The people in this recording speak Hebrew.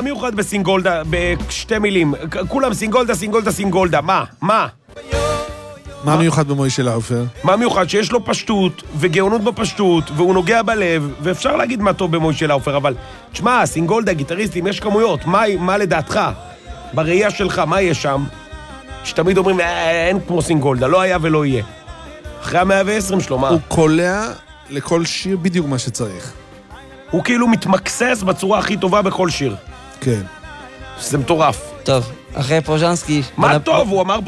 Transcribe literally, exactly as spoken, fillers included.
מיוחד בסינגולדה, בשתי מילים? כולם סינגולדה, סינגולדה, סינגולדה. מה? מה? מה מיוחד במוישה לאופר? מה מיוחד? שיש לו פשטות וגאונות בפשטות, והוא נוגע בלב, ואפשר להגיד מה טוב במוישה לאופר, אבל תשמע, סינגולדה, גיטריסטים, יש כמויות. מה, מה לדעתך? בראייה שלך, מה יש שם? שתמיד אומרים, אין כמו סינגולדה, לא היה ולא יהיה. אחרי המאה ועשרים שלו, מה? הוא קולע לכל שיר בדיוק מה שצריך. הוא כאילו מתמקסס בצורה הכי טובה בכל שיר. כן. זה מטורף. טוב, אחרי פרוז'נסקי... מה טוב? הוא אמר